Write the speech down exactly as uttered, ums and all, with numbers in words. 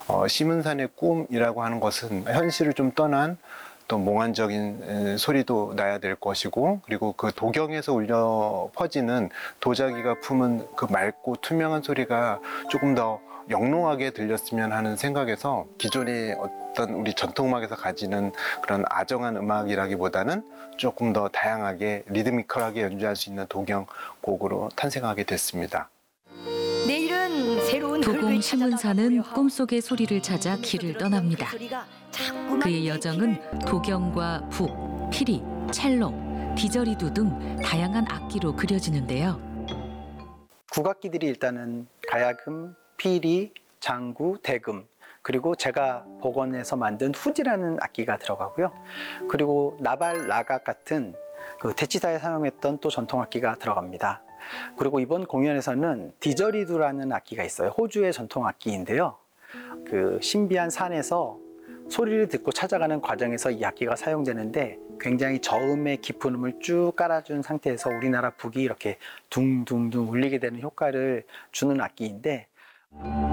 어, 심은산의 꿈이라고 하는 것은 현실을 좀 떠난 또 몽환적인 소리도 나야 될 것이고, 그리고 그 도경에서 울려 퍼지는 도자기가 품은 그 맑고 투명한 소리가 조금 더 영롱하게 들렸으면 하는 생각에서 기존의 어떤 우리 전통음악에서 가지는 그런 아정한 음악이라기보다는 조금 더 다양하게 리드미컬하게 연주할 수 있는 도경 곡으로 탄생하게 됐습니다. 내일은 새로운 도공 심은사는 꿈속의 소리를 찾아 길을 떠납니다. 그의 여정은 도경과 북, 피리, 첼로, 디저리두 등 다양한 악기로 그려지는데요. 국악기들이 일단은 가야금, 피리, 장구, 대금, 그리고 제가 복원해서 만든 후지라는 악기가 들어가고요. 그리고 나발, 라각 같은 그 대치사에 사용했던 또 전통 악기가 들어갑니다. 그리고 이번 공연에서는 디저리두라는 악기가 있어요. 호주의 전통 악기인데요. 그 신비한 산에서 소리를 듣고 찾아가는 과정에서 이 악기가 사용되는데 굉장히 저음의 깊은 음을 쭉 깔아준 상태에서 우리나라 북이 이렇게 둥둥둥 울리게 되는 효과를 주는 악기인데